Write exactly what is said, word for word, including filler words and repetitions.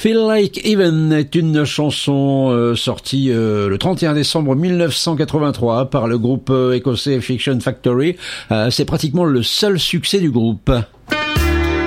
Feel Like Heaven est une chanson euh, sortie euh, le trente et un décembre mille neuf cent quatre-vingt-trois par le groupe euh, écossais Fiction Factory. Euh, c'est pratiquement le seul succès du groupe.